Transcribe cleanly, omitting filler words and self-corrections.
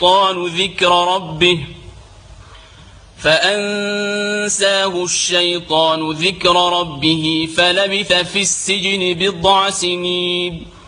فأنساه الشيطان ذكر ربه فلبث في السجن 10 سنين